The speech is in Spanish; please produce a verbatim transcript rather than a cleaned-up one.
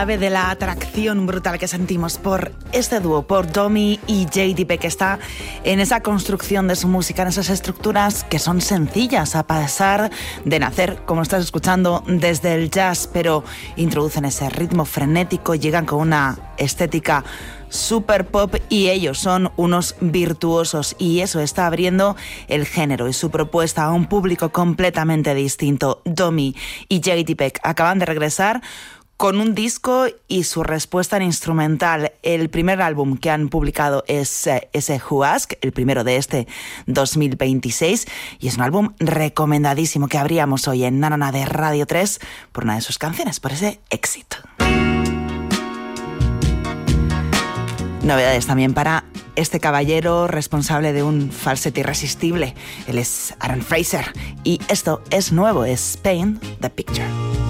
clave de la atracción brutal que sentimos por este dúo, por Domi y J D P, que está en esa construcción de su música, en esas estructuras que son sencillas a pesar de nacer, como estás escuchando, desde el jazz, pero introducen ese ritmo frenético, llegan con una estética super pop y ellos son unos virtuosos, y eso está abriendo el género y su propuesta a un público completamente distinto. Domi y J D P acaban de regresar con un disco y su respuesta en instrumental. El primer álbum que han publicado es eh, ese Who Ask, el primero de este dos mil veintiséis, y es un álbum recomendadísimo que abríamos hoy en Nanana de Radio tres por una de sus canciones, por ese éxito. Novedades también para este caballero responsable de un falsete irresistible. Él es Aaron Fraser y esto es nuevo, es Paint the Picture.